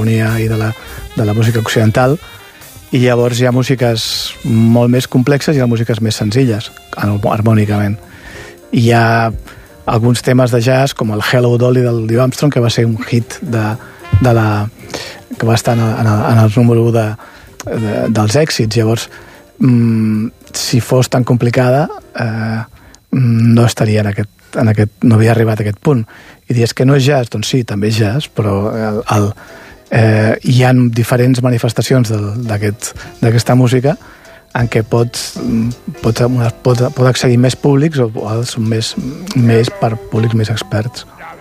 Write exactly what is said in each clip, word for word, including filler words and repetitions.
d'harmonia i de la, de la música occidental, i llavors hi ha músiques molt més complexes i hi ha músiques més senzilles, harmònicament. Hi ha alguns temes de jazz, com el Hello Dolly del Louis Armstrong, que va ser un hit de, de la, que va estar en el, en el número u de, de, dels èxits. Llavors, mmm, si fos tan complicada, eh, no estaria en aquest, en aquest, no havia arribat a aquest punt. I dius que no és jazz, doncs sí, també és jazz, però el, el, eh, hi ha diferents manifestacions d'aquesta música en què pots, pots, pots, pots accedir més públics o, o són més, més per públics més experts.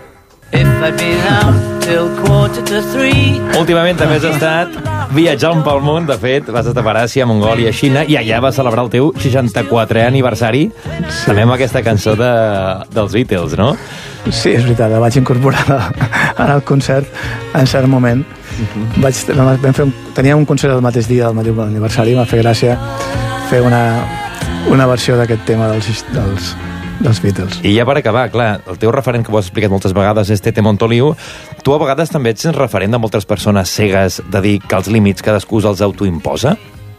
Últimament també has estat viatjant pel món. De fet, vas estar a Paràsia, Mongòlia, Xina, i allà vas celebrar el teu seixanta-quatrè aniversari, sí. També amb aquesta cançó de, dels Beatles, no? Sí, és veritat, la vaig incorporar en el concert en cert moment. Uh-huh. Vaig, vam fer un, tenia un concert el mateix dia del meu aniversari i m'ha fet gràcia fer una, una versió d'aquest tema dels, dels, dels Beatles. I ja per acabar, clar, el teu referent que ho has explicat moltes vegades és Tete Montoliu. Tu a vegades també ets referent de moltes persones cegues de dir que els límits cadascú els autoimposa?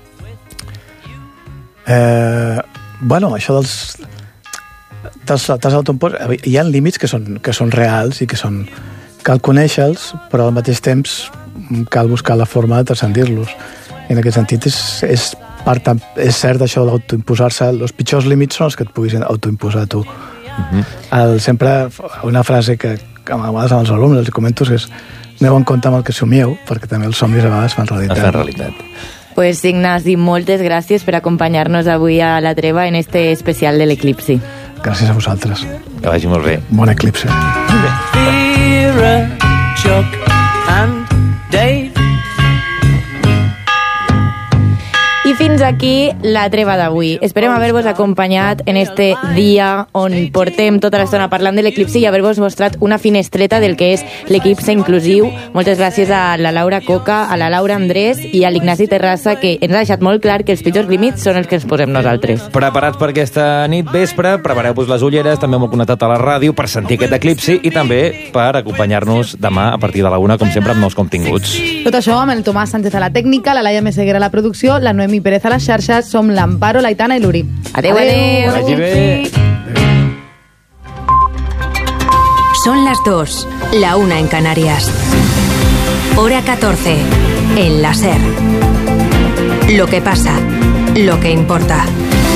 Eh, bueno, això dels dels, dels autoimposa, hi ha límits que són, que són reals i que són cal conèixer-los, però al mateix temps cal buscar la forma de transcendir-los. En aquest sentit, és, és, part, és cert això d'autoimposar-se. Els pitjors límits són els que et puguis autoimposar tu. Uh-huh. El, sempre una frase que, que a vegades amb els alumnes els comento és aneu en compte amb el que somieu, perquè també els somnis a vegades fan realitat. Es fan realitat. Pues Ignasi, moltes gràcies per acompanyar-nos avui a La Treva en este especial de l'Eclipsi. Gràcies a vosaltres. Que vagi molt bé. Bon eclipse. Chuck and Dave. I fins aquí la treva d'avui. Esperem haver-vos acompanyat en este dia on portem tota l'estona parlant de l'eclipsi i haver-vos mostrat una finestreta del que és l'eclipse inclusiu. Moltes gràcies a la Laura Coca, a la Laura Andrés i a l'Ignasi Terrassa, que ens ha deixat molt clar que els pitjors límits són els que ens posem nosaltres. Preparats per aquesta nit vespre, prepareu-vos les ulleres, també molt connectat a la ràdio per sentir aquest eclipsi i també per acompanyar-nos demà a partir de la una, com sempre, amb nous continguts. Tot això amb el Tomàs Sánchez a la tècnica, la Laia Meseguera a la producció, la Noemi Pérez a les xarxes, som l'Amparo, l'Aitana i l'Uri. Adéu, adéu. Vagi bé. Son las dos, la una en Canarias. Hora catorce, en la SER. Lo que pasa, lo que importa.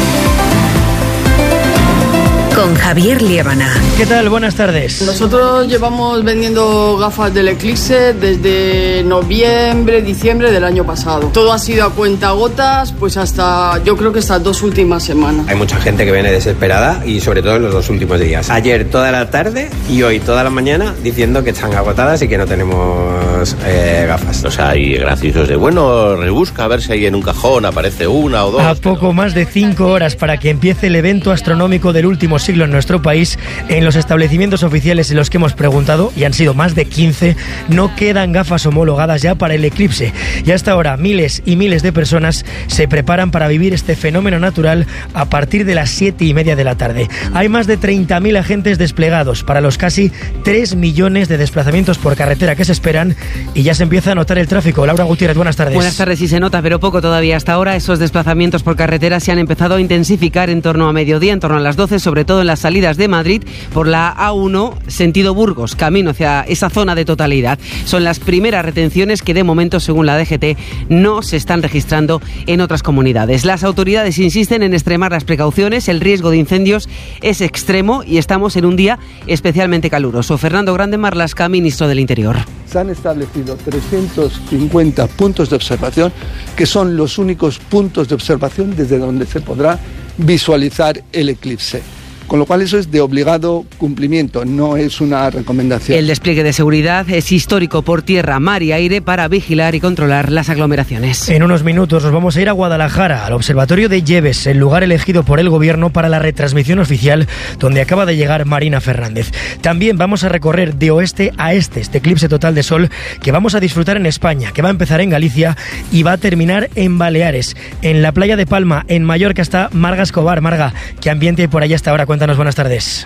Con Javier Liébana. ¿Qué tal? Buenas tardes. Nosotros llevamos vendiendo gafas del Eclipse desde noviembre, diciembre del año pasado. Todo ha sido a cuentagotas, pues hasta, yo creo que estas dos últimas semanas. Hay mucha gente que viene desesperada y sobre todo en los dos últimos días. Ayer toda la tarde y hoy toda la mañana diciendo que están agotadas y que no tenemos eh, gafas. O sea, hay graciosos de, bueno, rebusca a ver si hay en un cajón, aparece una o dos. A poco pero... más de cinco horas para que empiece el evento astronómico del último siglo en nuestro país, en los establecimientos oficiales en los que hemos preguntado, y han sido más de quince, no quedan gafas homologadas ya para el eclipse. Y hasta ahora miles y miles de personas se preparan para vivir este fenómeno natural a partir de las siete y media de la tarde. Hay más de treinta mil agentes desplegados para los casi tres millones de desplazamientos por carretera que se esperan, y ya se empieza a notar el tráfico. Laura Gutiérrez, buenas tardes. Buenas tardes, sí se nota, pero poco todavía. Hasta ahora esos desplazamientos por carretera se han empezado a intensificar en torno a mediodía, en torno a las doce, sobre todo en las salidas de Madrid por la A uno, sentido Burgos, camino hacia esa zona de totalidad. Son las primeras retenciones que de momento, según la D G T, no se están registrando en otras comunidades. Las autoridades insisten en extremar las precauciones, el riesgo de incendios es extremo y estamos en un día especialmente caluroso. Fernando Grande Marlaska, ministro del Interior. Se han establecido trescientos cincuenta puntos de observación, que son los únicos puntos de observación desde donde se podrá visualizar el eclipse. Con lo cual eso es de obligado cumplimiento, no es una recomendación. El despliegue de seguridad es histórico por tierra, mar y aire para vigilar y controlar las aglomeraciones. En unos minutos nos vamos a ir a Guadalajara, al Observatorio de Lleves, el lugar elegido por el Gobierno para la retransmisión oficial, donde acaba de llegar Marina Fernández. También vamos a recorrer de oeste a este, este eclipse total de sol que vamos a disfrutar en España, que va a empezar en Galicia y va a terminar en Baleares. En la playa de Palma, en Mallorca, está Marga Escobar. Marga, ¿qué ambiente hay por allá hasta ahora? Cuéntanos, buenas tardes.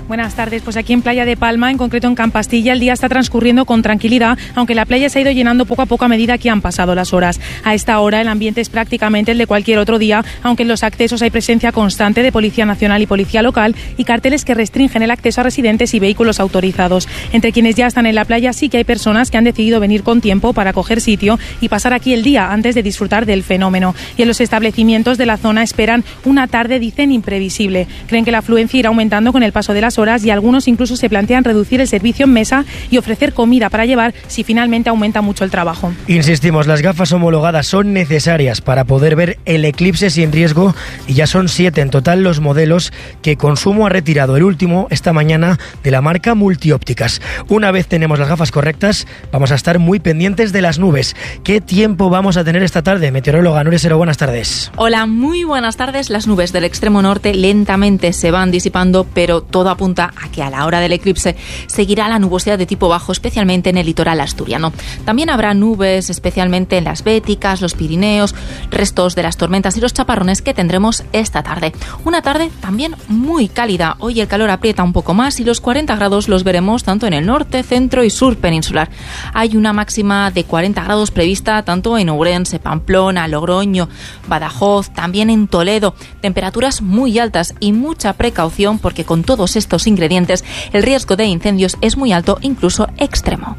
Buenas tardes. Pues aquí en Playa de Palma, en concreto en Campastilla, el día está transcurriendo con tranquilidad, aunque la playa se ha ido llenando poco a poco a medida que han pasado las horas. A esta hora el ambiente es prácticamente el de cualquier otro día, aunque en los accesos hay presencia constante de Policía Nacional y Policía Local y carteles que restringen el acceso a residentes y vehículos autorizados. Entre quienes ya están en la playa sí que hay personas que han decidido venir con tiempo para coger sitio y pasar aquí el día antes de disfrutar del fenómeno. Y en los establecimientos de la zona esperan una tarde, dicen, imprevisible. Creen que la afluencia irá aumentando con el paso de las horas y algunos incluso se plantean reducir el servicio en mesa y ofrecer comida para llevar si finalmente aumenta mucho el trabajo. Insistimos, las gafas homologadas son necesarias para poder ver el eclipse sin riesgo y ya son siete en total los modelos que Consumo ha retirado, el último esta mañana de la marca Multiópticas. Una vez tenemos las gafas correctas, vamos a estar muy pendientes de las nubes. ¿Qué tiempo vamos a tener esta tarde? Meteoróloga Nuria Sero, buenas tardes. Hola, muy buenas tardes. Las nubes del extremo norte lentamente se van disipando, pero todo apunta a que a la hora del eclipse seguirá la nubosidad de tipo bajo, especialmente en el litoral asturiano. También habrá nubes, especialmente en las Béticas, los Pirineos, restos de las tormentas y los chaparrones que tendremos esta tarde. Una tarde también muy cálida. Hoy el calor aprieta un poco más y los cuarenta grados los veremos tanto en el norte, centro y sur peninsular. Hay una máxima de cuarenta grados prevista tanto en Ourense, Pamplona, Logroño, Badajoz, también en Toledo. Temperaturas muy altas y mucha precaución porque con todos estos ingredientes el riesgo de incendios es muy alto, incluso extremo.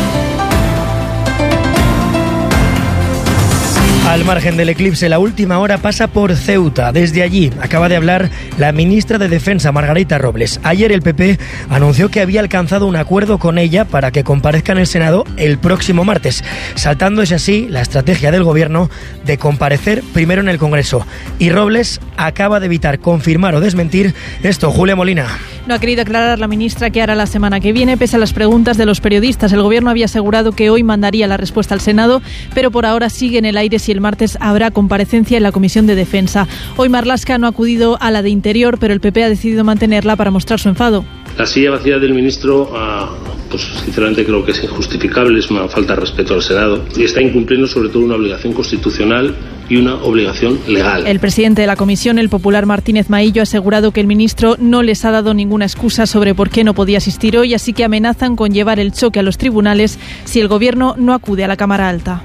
Al margen del eclipse, la última hora pasa por Ceuta. Desde allí acaba de hablar la ministra de Defensa, Margarita Robles. Ayer el P P anunció que había alcanzado un acuerdo con ella para que comparezca en el Senado el próximo martes, saltándose así la estrategia del Gobierno de comparecer primero en el Congreso. Y Robles acaba de evitar confirmar o desmentir esto. Julia Molina. No ha querido aclarar la ministra qué hará la semana que viene, pese a las preguntas de los periodistas. El Gobierno había asegurado que hoy mandaría la respuesta al Senado, pero por ahora sigue en el aire si el martes habrá comparecencia en la Comisión de Defensa. Hoy Marlaska no ha acudido a la de Interior, pero el P P ha decidido mantenerla para mostrar su enfado. La silla vacía del ministro, pues sinceramente creo que es injustificable, es una falta de respeto al Senado y está incumpliendo sobre todo una obligación constitucional y una obligación legal. El presidente de la comisión, el popular Martínez Maillo, ha asegurado que el ministro no les ha dado ninguna excusa sobre por qué no podía asistir hoy, así que amenazan con llevar el choque a los tribunales si el Gobierno no acude a la Cámara Alta.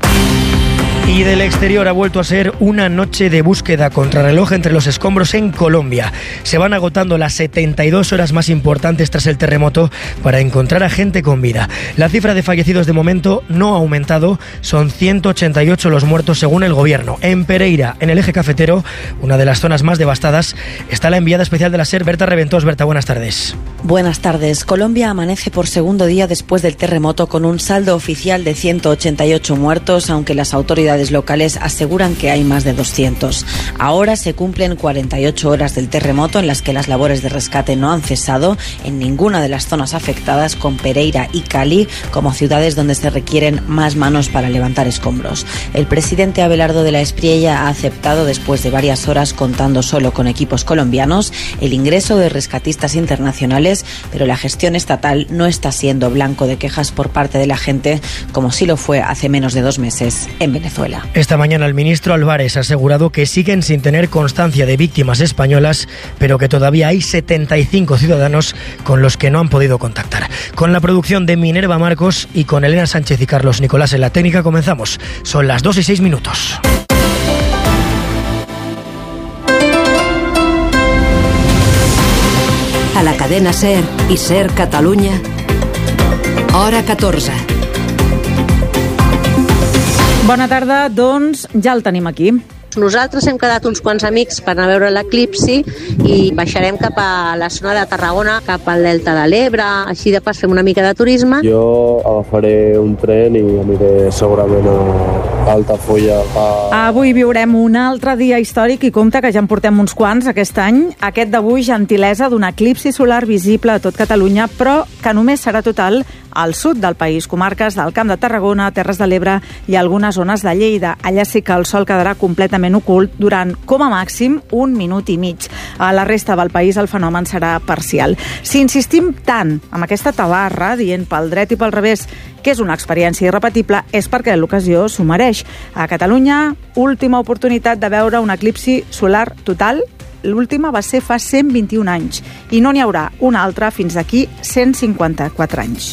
Y del exterior ha vuelto a ser una noche de búsqueda contrarreloj entre los escombros en Colombia. Se van agotando las setenta y dos horas más importantes tras el terremoto para encontrar a gente con vida. La cifra de fallecidos de momento no ha aumentado, son ciento ochenta y ocho los muertos según el Gobierno. En Pereira, en el eje cafetero, una de las zonas más devastadas, está la enviada especial de la SER, Berta Reventós. Berta, buenas tardes. Buenas tardes. Colombia amanece por segundo día después del terremoto con un saldo oficial de ciento ochenta y ocho muertos, aunque las autoridades locales aseguran que hay más de doscientos. Ahora se cumplen cuarenta y ocho horas del terremoto en las que las labores de rescate no han cesado en ninguna de las zonas afectadas, con Pereira y Cali como ciudades donde se requieren más manos para levantar escombros. El presidente Abelardo de la Espriella ha aceptado, después de varias horas contando solo con equipos colombianos, el ingreso de rescatistas internacionales, pero la gestión estatal no está siendo blanco de quejas por parte de la gente, como sí lo fue hace menos de dos meses en Venezuela. Esta mañana el ministro Álvarez ha asegurado que siguen sin tener constancia de víctimas españolas, pero que todavía hay setenta y cinco ciudadanos con los que no han podido contactar. Con la producción de Minerva Marcos y con Elena Sánchez y Carlos Nicolás en la técnica comenzamos. Son las dos y seis minutos. A la cadena SER i SER Catalunya, hora catorze. Bona tarda, doncs ja el tenim aquí. Nosaltres hem quedat uns quants amics per anar a veure l'eclipsi i baixarem cap a la zona de Tarragona, cap al Delta de l'Ebre, així de pas fem una mica de turisme. Jo agafaré un tren i aniré segurament a Altafulla. A... Avui viurem un altre dia històric i compte que ja en portem uns quants aquest any. Aquest d'avui, gentilesa d'un eclipsi solar visible a tot Catalunya, però que només serà total al sud del país, comarques del Camp de Tarragona, Terres de l'Ebre i algunes zones de Lleida. Allà sí que el sol quedarà completament ocult durant, com a màxim, un minut i mig. A la resta del país el fenomen serà parcial. Si insistim tant amb aquesta tabarra, dient pel dret i pel revés que és una experiència irrepetible, és perquè l'ocasió s'ho mereix. A Catalunya, última oportunitat de veure un eclipsi solar total l'última va ser fa cent vint-i-un anys i no n'hi haurà una altra fins d'aquí cent cinquanta-quatre anys.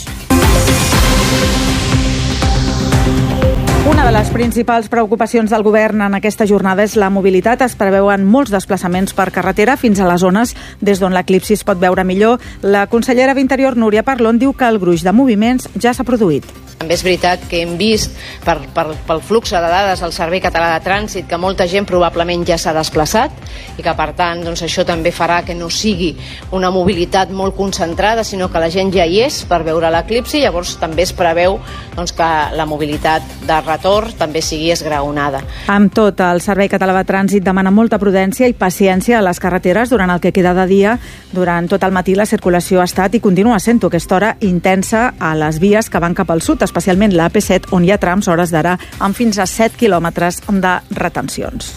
Una de les principals preocupacions del govern en aquesta jornada és la mobilitat. Es preveuen molts desplaçaments per carretera fins a les zones des d'on l'eclipsi es pot veure millor. La consellera d'Interior, Núria Parlon, diu que el gruix de moviments ja s'ha produït. També és veritat que hem vist per, per, pel flux de dades al Servei Català de Trànsit que molta gent probablement ja s'ha desplaçat i que per tant doncs, això també farà que no sigui una mobilitat molt concentrada, sinó que la gent ja hi és per veure l'eclipsi. Llavors també es preveu doncs, que la mobilitat de retorn també sigui esgraonada. Amb tot, el Servei Català de Trànsit demana molta prudència i paciència a les carreteres durant el que queda de dia. Durant tot el matí la circulació ha estat i continua sent-ho aquesta hora intensa a les vies que van cap al sud, especialment l'A P set, on hi ha trams a hores d'ara amb fins a set quilòmetres de retencions.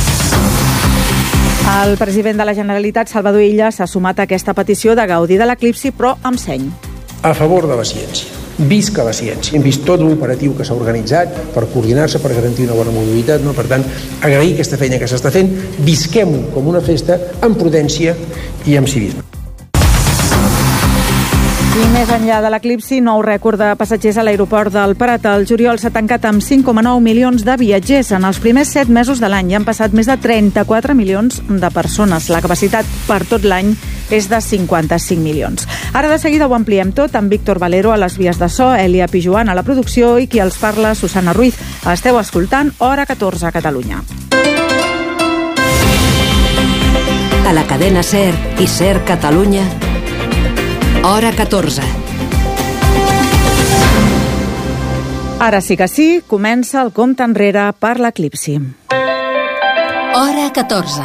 El president de la Generalitat, Salvador Illa, s'ha sumat a aquesta petició de gaudir de l'eclipsi, però amb seny. A favor de la ciència. Visca la ciència. Hem vist tot l'operatiu que s'ha organitzat per coordinar-se, per garantir una bona mobilitat. No? Per tant, agrair aquesta feina que s'està fent, visquem-ho com una festa amb prudència i amb civisme. I més enllà de l'eclipsi, nou rècord de passatgers a l'aeroport del Prat. El juliol s'ha tancat amb cinc coma nou milions de viatgers. En els primers set mesos de l'any hi han passat més de trenta-quatre milions de persones. La capacitat per tot l'any és de cinquanta-cinc milions. Ara de seguida ho ampliem tot amb Víctor Valero a les vies de so, Elia Pijuan a la producció i qui els parla, Susana Ruiz. Esteu escoltant Hora catorze a Catalunya. A la cadena SER i SER Catalunya, Hora catorze. Ara sí que sí, comença el compte enrere per l'eclipsi. Hora catorze.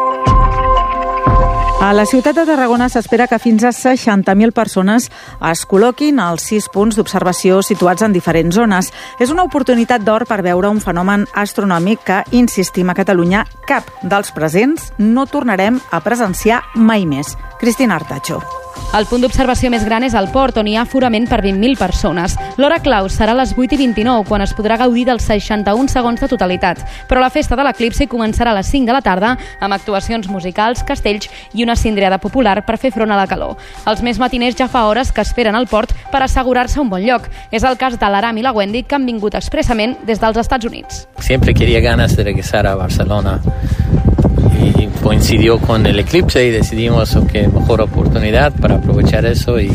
A la ciutat de Tarragona s'espera que fins a seixanta mil persones es col·loquin als sis punts d'observació situats en diferents zones. És una oportunitat d'or per veure un fenomen astronòmic que, insistim, a Catalunya cap dels presents no tornarem a presenciar mai més. Cristina Artacho. El punt d'observació més gran és al port, on hi ha aforament per vint mil persones. L'hora clau serà a les vuit i vint-i-nou, quan es podrà gaudir dels seixanta-un segons de totalitat. Però la festa de l'eclipsi començarà a les cinc de la tarda, amb actuacions musicals, castells i una cindriada popular per fer front a la calor. Els més matiners ja fa hores que esperen al port per assegurar-se un bon lloc. És el cas de l'Aram i la Wendy, que han vingut expressament des dels Estats Units. Siempre quería ganas de regresar a Barcelona. Y coincidió con el eclipse y decidimos que mejor oportunidad para aprovechar eso y,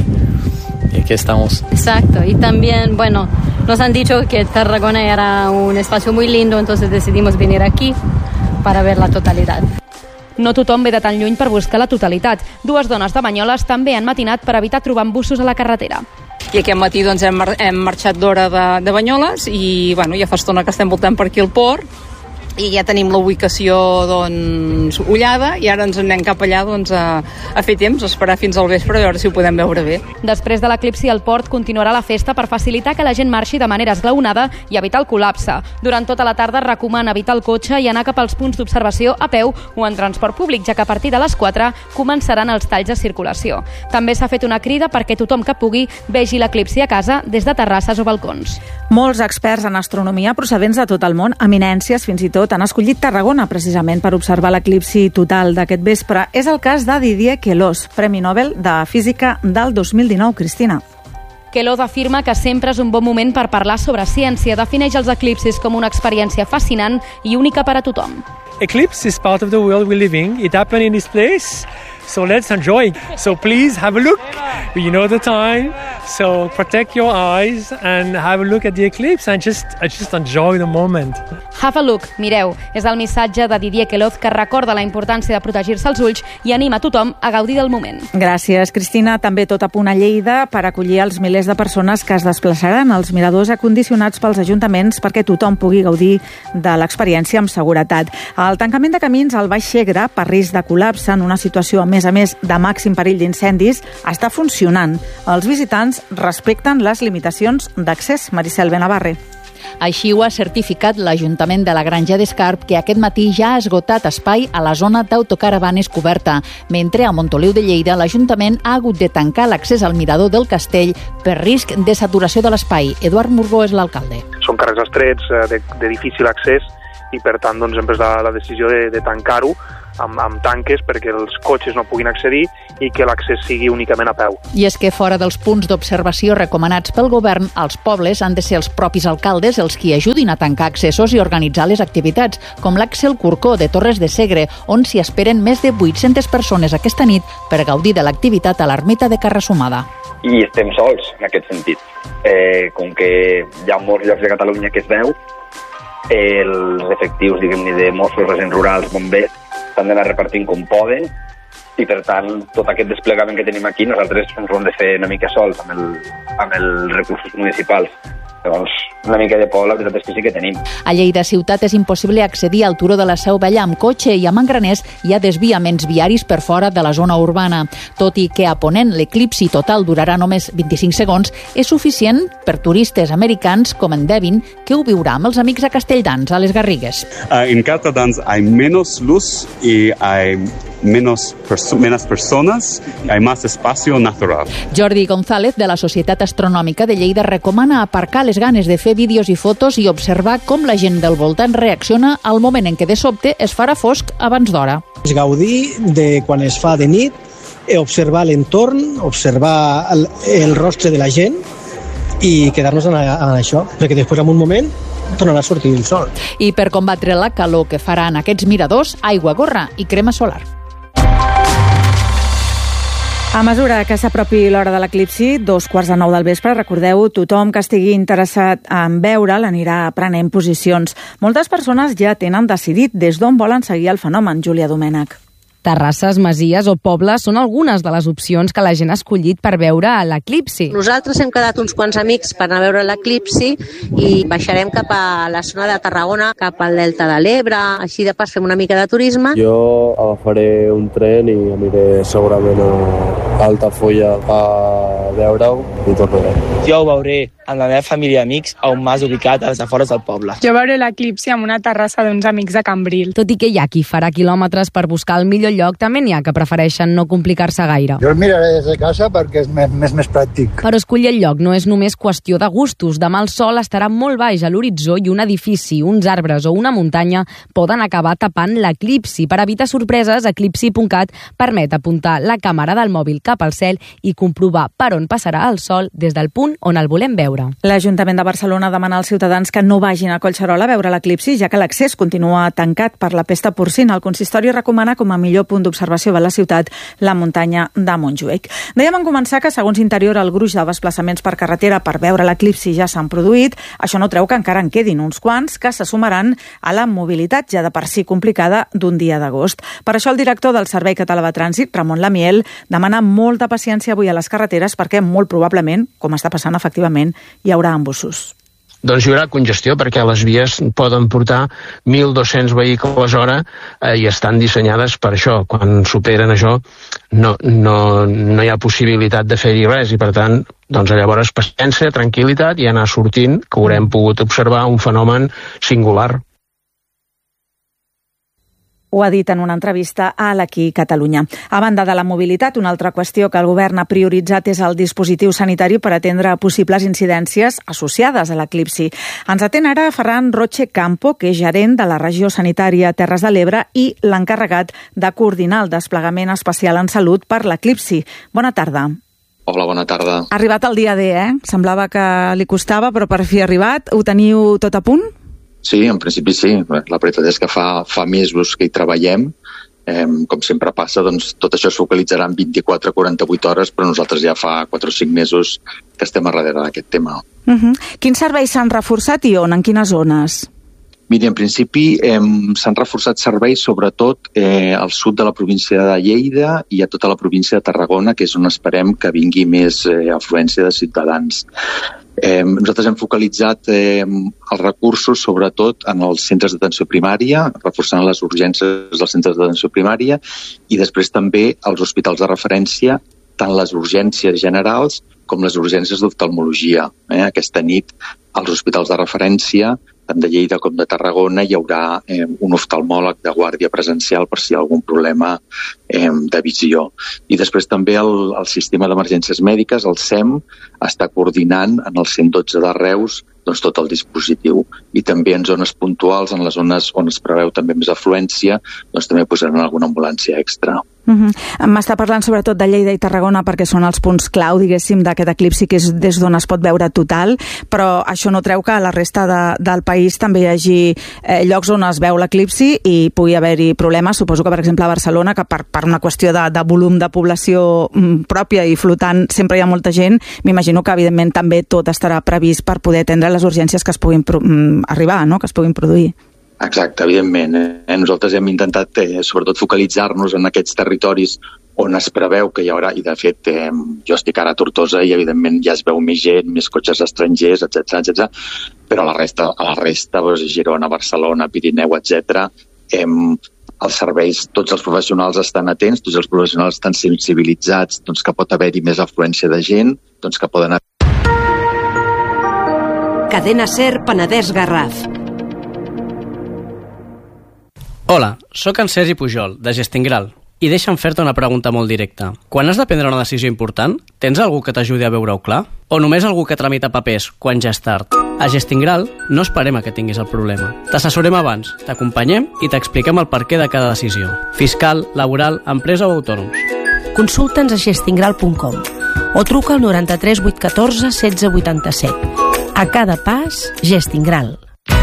y aquí estamos. Exacto, y también, bueno, nos han dicho que Tarragona era un espacio muy lindo, entonces decidimos venir aquí para ver la totalidad. No tothom ve de tan lluny per buscar la totalitat. Dues dones de Banyoles també han matinat per evitar trobar embussos a la carretera. I aquest matí doncs, hem, mar hem marxat d'hora de, de Banyoles i bueno, ja fa estona que estem voltant per aquí al port i ja tenim la ubicació doncs, ullada i ara ens anem cap allà doncs, a, a fer temps, a esperar fins al vespre a veure si ho podem veure bé. Després de l'eclipsi al port continuarà la festa per facilitar que la gent marxi de manera esglaonada i evitar el col·lapse. Durant tota la tarda recomana evitar el cotxe i anar cap als punts d'observació a peu o en transport públic, ja que a partir de les quatre començaran els talls de circulació. També s'ha fet una crida perquè tothom que pugui vegi l'eclipsi a casa des de terrasses o balcons. Molts experts en astronomia procedents de tot el món, eminències fins i tot, han escollit Tarragona precisament per observar l'eclipsi total d'aquest vespre. És el cas de Didier Queloz, Premi Nobel de Física del dos mil dinou. Cristina. Queloz afirma que sempre és un bon moment per parlar sobre ciència. Defineix els eclipsis com una experiència fascinant i única per a tothom. Eclipse is part of the world we live in. It happened in this place. So let's enjoy. So please have a look. You know the time. So protect your eyes and have a look at the eclipse and just, just enjoy the moment. Have a look, mireu. És el missatge de Didier Queloz que recorda la importància de protegir-se els ulls i anima tothom a gaudir del moment. Gràcies, Cristina. També tot a punt a Lleida per acollir els milers de persones que es desplaçaran als miradors acondicionats pels ajuntaments perquè tothom pugui gaudir de l'experiència amb seguretat. El tancament de camins al Baix Segre per risc de col·lapse en una situació a més a més de màxim perill d'incendis està funcionant. Els visitants respecten les limitacions d'accés. Maricel Benavarre. Així ho ha certificat l'Ajuntament de la Granja d'Escarp, que aquest matí ja ha esgotat espai a la zona d'autocaravanes coberta, mentre a Montoliu de Lleida l'Ajuntament ha hagut de tancar l'accés al mirador del Castell per risc de saturació de l'espai. Eduard Murgó és l'alcalde. Són carrers estrets, de, de difícil accés, i per tant doncs, hem pres la, la decisió de, de tancar-ho amb, amb tanques perquè els cotxes no puguin accedir i que l'accés sigui únicament a peu. I és que fora dels punts d'observació recomanats pel govern, als pobles han de ser els propis alcaldes els qui ajudin a tancar accessos i organitzar les activitats, com l'Axel Corcó de Torres de Segre, on s'hi esperen més de vuit-centes persones aquesta nit per gaudir de l'activitat a l'ermita de Carrasumada. I estem sols en aquest sentit. Eh, com que hi ha molts llocs de Catalunya que es veu, eh, els efectius, diguem-ne, de Mossos, agents rurals, bombers, s'han d'anar repartint com poden, i per tant tot aquest desplegament que tenim aquí nosaltres ens ho hem de fer una mica sols amb, el, amb els recursos municipals. Llavors, una mica de por, la veritat és que sí que tenim. A Lleida ciutat és impossible accedir al turó de la Seu Vella amb cotxe i a Mangraners hi ha desviaments viaris per fora de la zona urbana. Tot i que a Ponent l'eclipsi total durarà només vint-i-cinc segons, és suficient per turistes americans com en Devin, que ho viurà amb els amics a Castelldans, a les Garrigues. Uh, en Castelldans hay menos luz y hay menos, perso menos personas, hay más espacio natural. Jordi González, de la Societat Astronòmica de Lleida, recomana aparcar les ganes de fer vídeos i fotos i observar com la gent del voltant reacciona al moment en què de sobte es farà fosc abans d'hora. És gaudir de quan es fa de nit, observar l'entorn, observar el, el rostre de la gent i quedar-nos en, en això, perquè després en un moment tornarà a sortir el sol. I per combatre la calor que farà en aquests miradors, aigua, gorra i crema solar. A mesura que s'apropi l'hora de l'eclipsi, dos quarts de nou del vespre, recordeu, tothom que estigui interessat en veure'l anirà prenent posicions. Moltes persones ja tenen decidit des d'on volen seguir el fenomen, Júlia Domènech. Terrasses, masies o pobles són algunes de les opcions que la gent ha escollit per veure l'eclipsi. Nosaltres hem quedat uns quants amics per anar a veure l'eclipsi i baixarem cap a la zona de Tarragona, cap al Delta de l'Ebre, així de pas fem una mica de turisme. Jo agafaré un tren i aniré segurament a Altafulla a veure-ho i tornaré. Jo ho veuré amb la meva família i amics a un mas ubicat a les afores del poble. Jo veuré l'eclipsi amb una terrassa d'uns amics de Cambril. Tot i que hi ha qui farà quilòmetres per buscar el millor lloc, també n'hi ha que prefereixen no complicar-se gaire. Jo el miraré des de casa perquè és més, més, més pràctic. Però escollir el lloc no és només qüestió de gustos. Demà el sol estarà molt baix a l'horitzó i un edifici, uns arbres o una muntanya poden acabar tapant l'eclipsi. Per evitar sorpreses, eclipsi punt cat permet apuntar la càmera del mòbil cap al cel i comprovar per on passarà el sol des del punt on el volem veure. L'Ajuntament de Barcelona demana als ciutadans que no vagin a Collserola a veure l'eclipsi, ja que l'accés continua tancat per la pesta porcina. El consistori recomana com a millor punt d'observació de la ciutat la muntanya de Montjuïc. Dèiem en començar que, segons Interior, el gruix de desplaçaments per carretera per veure l'eclipsi ja s'han produït. Això no treu que encara en quedin uns quants que se sumaran a la mobilitat ja de per si complicada d'un dia d'agost. Per això el director del Servei Català de Trànsit, Ramon Lamiel, demana molta paciència avui a les carreteres perquè molt probablement, com està passant efectivament, hi haurà embussos. Doncs hi haurà congestió perquè les vies poden portar mil dos-cents vehicles hora eh, i estan dissenyades per això. Quan superen això no, no, no hi ha possibilitat de fer-hi res i per tant doncs llavors paciència, tranquil·litat i anar sortint que haurem pogut observar un fenomen singular. Ho ha dit en una entrevista a l'Aquí Catalunya. A banda de la mobilitat, una altra qüestió que el govern ha prioritzat és el dispositiu sanitari per atendre possibles incidències associades a l'eclipsi. Ens atén ara Ferran Roche Campo, que és gerent de la regió sanitària Terres de l'Ebre i l'encarregat de coordinar el desplegament especial en salut per l'eclipsi. Bona tarda. Hola, bona tarda. Ha arribat el dia D, eh? Semblava que li costava, però per fi ha arribat. Ho teniu tot a punt? Sí, en principi sí. La veritat és que fa, fa mesos que hi treballem. Eh, com sempre passa, doncs, tot això es focalitzarà en vint-i-quatre a quaranta-vuit hores, però nosaltres ja fa quatre o cinc mesos que estem a darrere d'aquest tema. Uh-huh. Quins serveis s'han reforçat i on? En quines zones? Miri, en principi eh, s'han reforçat serveis sobretot eh, al sud de la província de Lleida i a tota la província de Tarragona, que és on esperem que vingui més eh, afluència de ciutadans. Eh, nosaltres hem focalitzat eh, els recursos sobretot en els centres d'atenció primària, reforçant les urgències dels centres d'atenció primària i després també als hospitals de referència, tant les urgències generals com les urgències d'oftalmologia. Eh? Aquesta nit als hospitals de referència, tant de Lleida com de Tarragona, hi haurà eh, un oftalmòleg de guàrdia presencial per si hi ha algun problema eh, de visió. I després també el, el sistema d'emergències mèdiques, el S E M, està coordinant en el cent dotze de Reus doncs, tot el dispositiu. I també en zones puntuals, en les zones on es preveu també més afluència, doncs també posaran alguna ambulància extra. Uh-huh. M'està parlant sobretot de Lleida i Tarragona perquè són els punts clau, diguéssim, d'aquest eclipsi, que és des d'on es pot veure total, però això no treu que a la resta de, del país també hi hagi eh, llocs on es veu l'eclipsi i pugui haver-hi problemes. Suposo que, per exemple, a Barcelona, que per, per una qüestió de, de volum de població mm, pròpia i flotant sempre hi ha molta gent, m'imagino que, evidentment, també tot estarà previst per poder atendre les urgències que es puguin mm, arribar, no? Que es puguin produir. Exacte, evidentment. Eh? Nosaltres hem intentat, eh, sobretot, focalitzar-nos en aquests territoris on es preveu que hi haurà, i de fet eh, jo estic ara a Tortosa i evidentment ja es veu més gent, més cotxes estrangers, etcètera, etcètera. Però a la resta, a la resta doncs, Girona, Barcelona, Pirineu, etcètera, eh, els serveis, tots els professionals estan atents, tots els professionals estan sensibilitzats doncs, que pot haver-hi més afluència de gent, doncs, que poden haver... Cadena SER Penedès Garraf. Hola, sóc en Sergi Pujol, de Gestingral, i deixa'm fer-te una pregunta molt directa. Quan has de prendre una decisió important, tens algú que t'ajudi a veure-ho clar? O només algú que tramita papers quan ja és tard? A Gestingral no esperem a que tinguis el problema. T'assessorem abans, t'acompanyem i t'expliquem el perquè de cada decisió. Fiscal, laboral, empresa o autònoms. Consulta'ns a gestingral punt com o truca al noranta-tres vuit catorze setze vuitanta-set. A cada pas, Gestingral.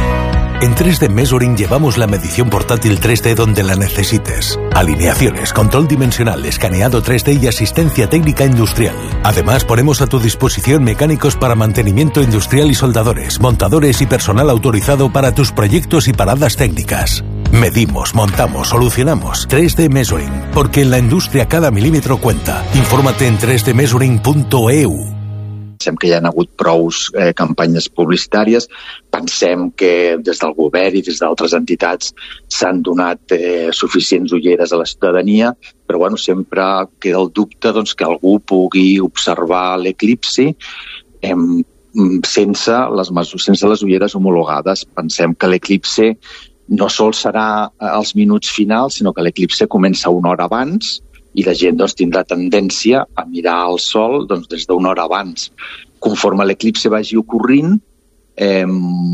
En tres D Measuring llevamos la medición portátil tres D donde la necesites. Alineaciones, control dimensional, escaneado tres D y asistencia técnica industrial. Además, ponemos a tu disposición mecánicos para mantenimiento industrial y soldadores, montadores y personal autorizado para tus proyectos y paradas técnicas. Medimos, montamos, solucionamos. tres D Measuring, porque en la industria cada milímetro cuenta. Infórmate en tres d measuring punto e u. Pensem que hi ha hagut prous eh, campanyes publicitàries, pensem que des del govern i des d'altres entitats s'han donat eh, suficients ulleres a la ciutadania, però bueno, sempre queda el dubte doncs, que algú pugui observar l'eclipsi eh, sense, les, sense les ulleres homologades. Pensem que l'eclipsi no sols serà als minuts finals, sinó que l'eclipsi comença una hora abans, i la gent doncs, tindrà tendència a mirar el sol doncs, des d'una hora abans. Conforme l'eclipsi vagi ocorrint, eh,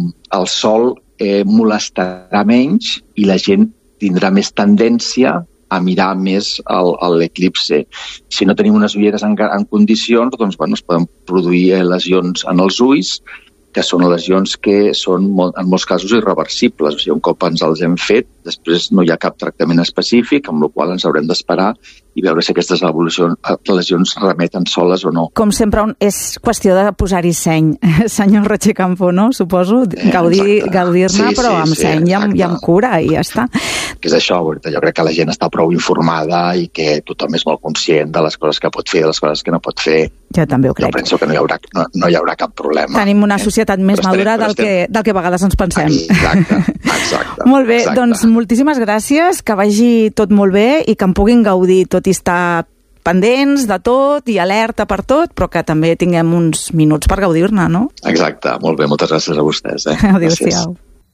el sol eh, molestarà menys i la gent tindrà més tendència a mirar més l'eclipsi. Si no tenim unes ulleres en, en condicions, doncs bueno, es poden produir lesions en els ulls, que són lesions que són en molts casos irreversibles. O sigui, un cop ens els hem fet, després no hi ha cap tractament específic, amb la qual ens haurem d'esperar i veure si aquestes lesions remeten soles o no. Com sempre, és qüestió de posar-hi seny, senyor Roche Campo, no? Suposo, gaudir, gaudir-ne, sí, però sí, amb sí, seny i amb, i amb cura, i ja està. Que és això, jo crec que la gent està prou informada i que tothom és molt conscient de les coses que pot fer i de les coses que no pot fer. Jo també ho crec. Jo penso que no hi haurà, no, no hi haurà cap problema. Tenim una societat més però madura estarem, del, estarem... que, del que a vegades ens pensem. Exacte, exacte. Molt bé, exacte. Doncs moltíssimes gràcies, que vagi tot molt bé i que en puguin gaudir, tot i estar pendents de tot i alerta per tot, però que també tinguem uns minuts per gaudir-ne, no? Exacte, molt bé, moltes gràcies a vostès. Eh? Adéu-siau.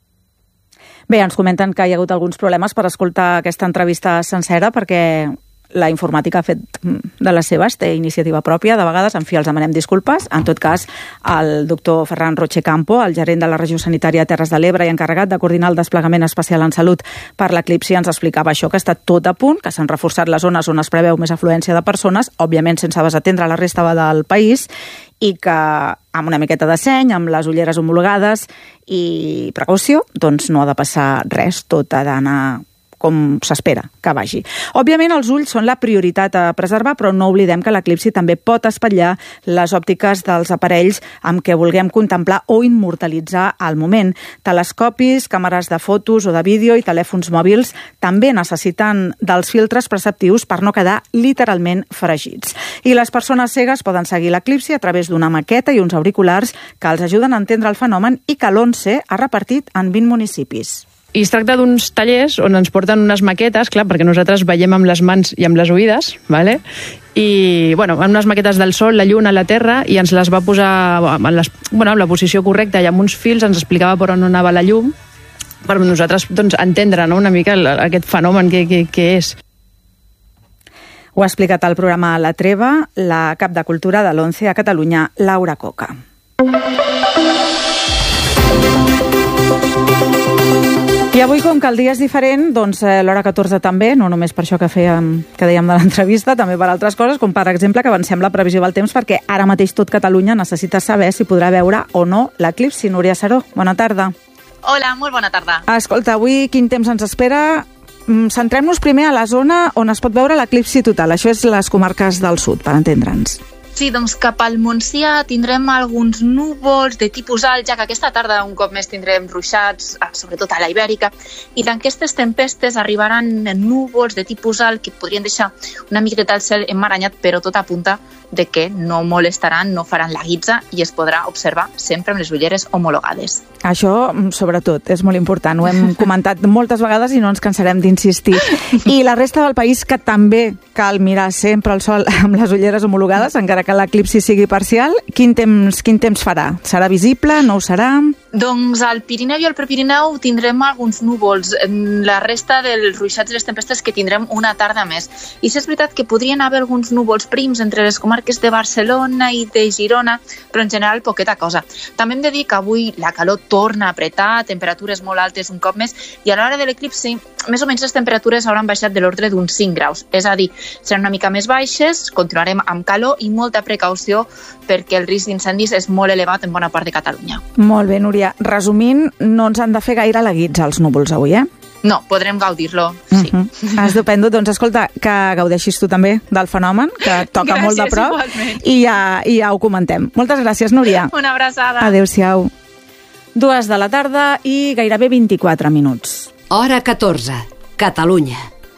Bé, ens comenten que hi ha hagut alguns problemes per escoltar aquesta entrevista sencera perquè la informàtica ha fet de les seves, té iniciativa pròpia, de vegades, en fi, els demanem disculpes. En tot cas, el doctor Ferran Roche Campo, el gerent de la Regió Sanitària Terres de l'Ebre i encarregat de coordinar el desplegament especial en salut per l'eclipsi, ens explicava això, que està tot a punt, que s'han reforçat les zones on es preveu més afluència de persones, òbviament sense desatendre la resta del país, i que amb una miqueta de seny, amb les ulleres homologades i precaució, doncs no ha de passar res, tot ha d'anar com s'espera que vagi. Òbviament, els ulls són la prioritat a preservar, però no oblidem que l'eclipsi també pot espatllar les òptiques dels aparells amb què vulguem contemplar o immortalitzar el moment. Telescopis, càmeres de fotos o de vídeo i telèfons mòbils també necessiten dels filtres preceptius per no quedar literalment fregits. I les persones cegues poden seguir l'eclipsi a través d'una maqueta i uns auriculars que els ajuden a entendre el fenomen i que l'ONCE ha repartit en vint municipis. I es tracta d'uns tallers on ens porten unes maquetes, clar, perquè nosaltres veiem amb les mans i amb les oïdes, ¿vale? I, bueno, amb unes maquetes del Sol, la Lluna, la Terra, i ens les va posar en, les, bueno, en la posició correcta i amb uns fils ens explicava per on anava la llum, per nosaltres doncs, entendre, no?, una mica aquest fenomen que, que, que és. Ho ha explicat al programa La Treva la cap de Cultura de l'Once a Catalunya, Laura Coca. I avui, com que el dia és diferent, doncs eh, l'hora catorze també, no només per això que fèiem, que dèiem de l'entrevista, també per altres coses, com per exemple que avancem la previsió del temps, perquè ara mateix tot Catalunya necessita saber si podrà veure o no l'eclipsi. Núria Saró, bona tarda. Hola, molt bona tarda. Escolta, avui quin temps ens espera? Centrem-nos primer a la zona on es pot veure l'eclipsi total. Això és les comarques del sud, per entendre'ns. Sí, doncs cap al Montsià tindrem alguns núvols de tipus alt, ja que aquesta tarda un cop més tindrem ruixats, sobretot a la Ibèrica, i d'aquestes tempestes arribaran núvols de tipus alt que podrien deixar una miqueta el cel emmaranyat, però tot apunta de que no molestaran, no faran la guitza i es podrà observar sempre amb les ulleres homologades. Això, sobretot, és molt important. Ho hem comentat moltes vegades i no ens cansarem d'insistir. I la resta del país, que també cal mirar sempre el sol amb les ulleres homologades, encara que l'eclipsi sigui parcial, quin temps, quin temps farà? Serà visible? No ho serà? Doncs al Pirineu i al Prepirineu tindrem alguns núvols. La resta dels ruixats i les tempestes que tindrem una tarda més. I sí és veritat que podrien haver alguns núvols prims entre les comarques de Barcelona i de Girona, però en general poqueta cosa. També hem de dir que avui la calor torna a apretar, temperatures molt altes un cop més, i a l'hora de l'eclipsi, més o menys les temperatures hauran baixat de l'ordre d'uns cinc graus. És a dir, seran una mica més baixes, continuarem amb calor i molta precaució perquè el risc d'incendis és molt elevat en bona part de Catalunya. Molt bé, Núria. Resumint, no ens han de fer gaire la guitza els núvols avui, eh? No, podrem gaudir-lo, sí. Uh-huh. Estupendo. Doncs escolta, que gaudeixis tu també del fenomen, que toca gràcies, molt de prop, igualment. i ja, i ja ho comentem. Moltes gràcies, Núria. Una abraçada. Adéu-siau. Dues de la tarda i gairebé vint-i-quatre minuts. Hora catorze, Catalunya.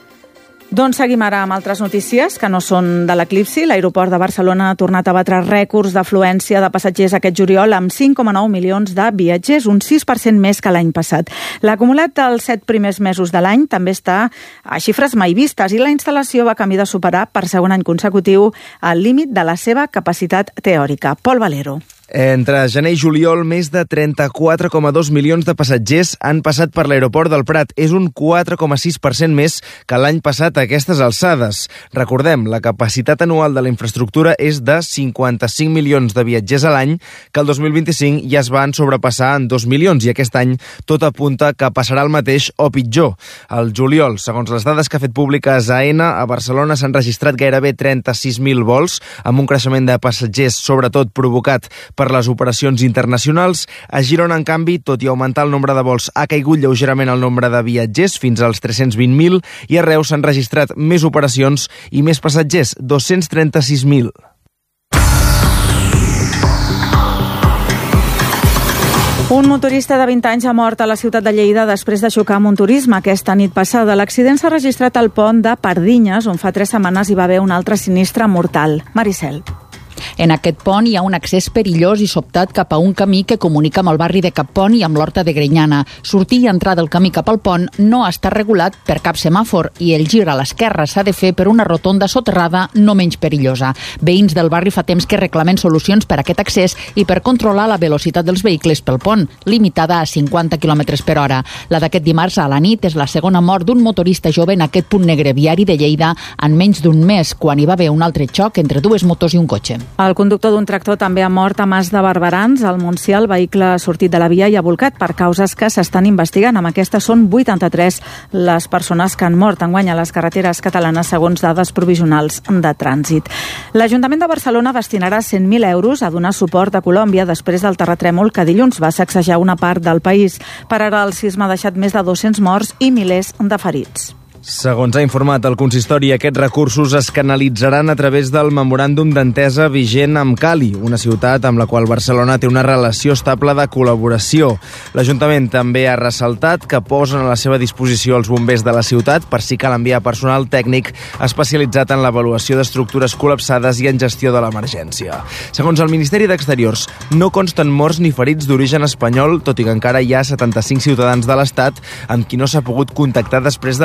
Doncs seguim ara amb altres notícies que no són de l'eclipsi. L'aeroport de Barcelona ha tornat a batre rècords d'afluència de passatgers aquest juliol amb cinc coma nou milions de viatgers, un sis per cent més que l'any passat. L'acumulat dels set primers mesos de l'any també està a xifres mai vistes i la instal·lació va camí de superar per segon any consecutiu el límit de la seva capacitat teòrica. Pol Valero. Entre gener i juliol, més de trenta-quatre coma dos milions de passatgers han passat per l'aeroport del Prat. És un quatre coma sis per cent més que l'any passat a aquestes alçades. Recordem, la capacitat anual de la infraestructura és de cinquanta-cinc milions de viatgers a l'any, que el dos mil vint-i-cinc ja es van sobrepassar en dos milions, i aquest any tot apunta que passarà el mateix o pitjor. Al juliol, segons les dades que ha fet públiques A E N A, a Barcelona s'han registrat gairebé trenta-sis mil vols, amb un creixement de passatgers sobretot provocat per les operacions internacionals. A Girona, en canvi, tot i augmentar el nombre de vols, ha caigut lleugerament el nombre de viatgers fins als tres-cents vint mil, i a Reus s'han registrat més operacions i més passatgers, dos-cents trenta-sis mil. Un motorista de vint anys ha mort a la ciutat de Lleida després de xocar amb un turisme aquesta nit passada. L'accident s'ha registrat al pont de Pardinyes, on fa tres setmanes hi va haver un altre sinistre mortal. Maricel. En aquest pont hi ha un accés perillós i sobtat cap a un camí que comunica amb el barri de Cappont i amb l'Horta de Grenyana. Sortir i entrar del camí cap al pont no està regulat per cap semàfor i el gir a l'esquerra s'ha de fer per una rotonda soterrada no menys perillosa. Veïns del barri fa temps que reclamen solucions per a aquest accés i per controlar la velocitat dels vehicles pel pont, limitada a cinquanta quilòmetres per hora. La d'aquest dimarts a la nit és la segona mort d'un motorista jove en aquest punt negre viari de Lleida en menys d'un mes, quan hi va haver un altre xoc entre dues motos i un cotxe. El conductor d'un tractor també ha mort a Mas de Barberans. Al Montsià, el vehicle ha sortit de la via i ha volcat per causes que s'estan investigant. Amb aquestes són vuitanta-tres les persones que han mort enguany a les carreteres catalanes, segons dades provisionals de trànsit. L'Ajuntament de Barcelona destinarà cent mil euros a donar suport a Colòmbia després del terratrèmol que dilluns va sacsejar una part del país. Per ara, el sisme ha deixat més de dos-cents morts i milers de ferits. Segons ha informat el consistori, aquests recursos es canalitzaran a través del memoràndum d'entesa vigent amb Cali, una ciutat amb la qual Barcelona té una relació estable de col·laboració. L'Ajuntament també ha ressaltat que posen a la seva disposició els bombers de la ciutat per si cal enviar personal tècnic especialitzat en l'avaluació d'estructures col·lapsades i en gestió de l'emergència. Segons el Ministeri d'Exteriors, no consten morts ni ferits d'origen espanyol, tot i que encara hi ha setanta-cinc ciutadans de l'Estat amb qui no s'ha pogut contactar després de l'accident.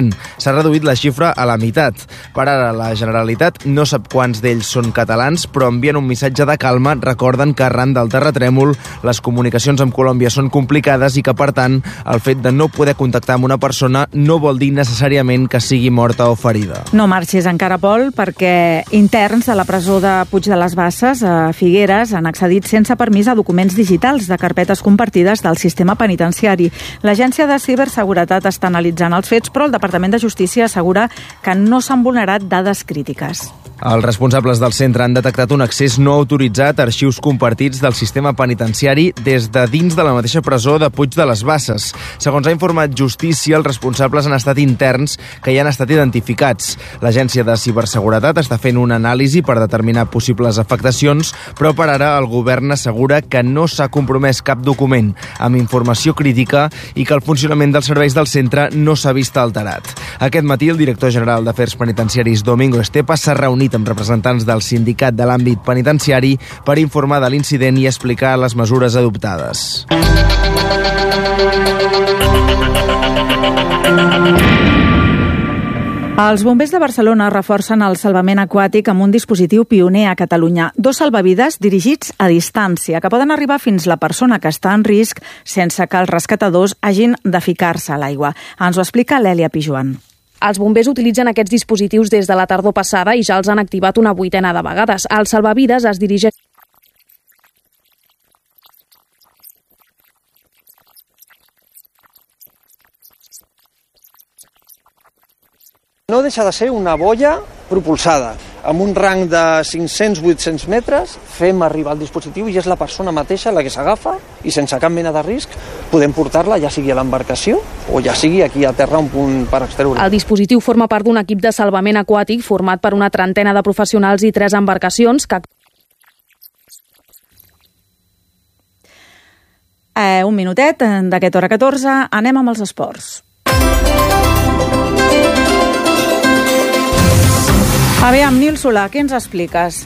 cent. S'ha reduït la xifra a la meitat. Per ara, la Generalitat no sap quants d'ells són catalans, però envien un missatge de calma, recorden que arran del terratrèmol les comunicacions amb Colòmbia són complicades i que, per tant, el fet de no poder contactar amb una persona no vol dir necessàriament que sigui morta o ferida. No marxis encara, Pol, perquè interns de la presó de Puig de les Basses, a Figueres, han accedit sense permís a documents digitals de carpetes compartides del sistema penitenciari. L'Agència de Ciberseguretat està analitzant els fets, però el Departament de Justícia assegura que no s'han vulnerat dades crítiques. Els responsables del centre han detectat un accés no autoritzat a arxius compartits del sistema penitenciari des de dins de la mateixa presó de Puig de les Basses. Segons ha informat Justícia, els responsables han estat interns que ja han estat identificats. L'Agència de Ciberseguretat està fent una anàlisi per determinar possibles afectacions, però per ara el govern assegura que no s'ha compromès cap document amb informació crítica i que el funcionament dels serveis del centre no s'ha vist alterat. Aquest matí el director general d'Afers Penitenciaris, Domingo Estepa, s'ha reunit amb representants del sindicat de l'àmbit penitenciari per informar de l'incident i explicar les mesures adoptades. Els bombers de Barcelona reforcen el salvament aquàtic amb un dispositiu pioner a Catalunya. Dos salvavides dirigits a distància, que poden arribar fins la persona que està en risc sense que els rescatadors hagin de ficar-se a l'aigua. Ens ho explica l'Èlia Pijuan. Els bombers utilitzen aquests dispositius des de la tardor passada i ja els han activat una vuitena de vegades. El salvavides es dirigeix No deixa de ser una boia propulsada. Amb un rang de cinc-cents a vuit-cents metres fem arribar el dispositiu i és la persona mateixa la que s'agafa i sense cap mena de risc podem portar-la ja sigui a l'embarcació o ja sigui aquí a terra un punt per extreure. El dispositiu forma part d'un equip de salvament aquàtic format per una trentena de professionals i tres embarcacions que... Eh, un minutet d'aquest hora catorze, anem amb els esports. Aviam, Nil Solà, què ens expliques?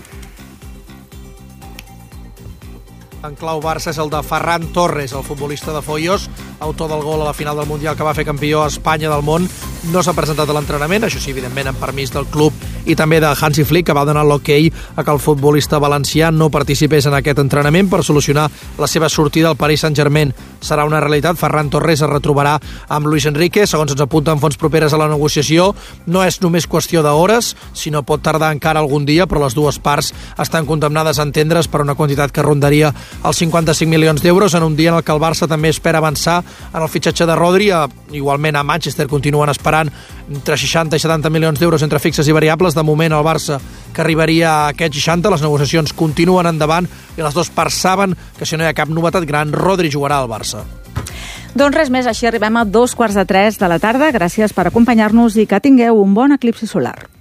En clau Barça és el de Ferran Torres, el futbolista de Foios, autor del gol a la final del Mundial que va fer campió a Espanya del món. No s'ha presentat a l'entrenament, això sí, evidentment, amb permís del club i també de Hansi Flick, que va donar l'ok a que el futbolista valencià no participés en aquest entrenament per solucionar la seva sortida al Paris Saint-Germain. Serà una realitat. Ferran Torres es retrobarà amb Luis Enrique, segons ens apunten fonts properes a la negociació. No és només qüestió d'hores, sinó pot tardar encara algun dia, però les dues parts estan condemnades a entendre's per una quantitat que rondaria els cinquanta-cinc milions d'euros en un dia en el que el Barça també espera avançar en el fitxatge de Rodri. Igualment a Manchester continuen esperant entre seixanta i setanta milions d'euros entre fixes i variables. De moment el Barça que arribaria a aquests seixanta, les negociacions continuen endavant i les dues parts saben que si no hi ha cap novetat gran, Rodri jugarà al Barça. Doncs res més, així arribem a dos quarts de tres de la tarda. Gràcies per acompanyar-nos i que tingueu un bon eclipsi solar.